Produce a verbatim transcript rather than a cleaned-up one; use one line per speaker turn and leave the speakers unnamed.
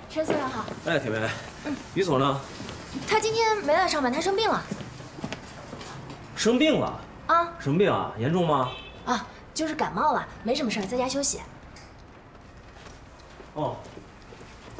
陈司长好。
哎，铁梅，嗯，于总呢？
他今天没来上班，他生病了。
生病了？
啊？
什么病啊？严重吗？
啊，就是感冒了，没什么事儿，在家休息。
哦，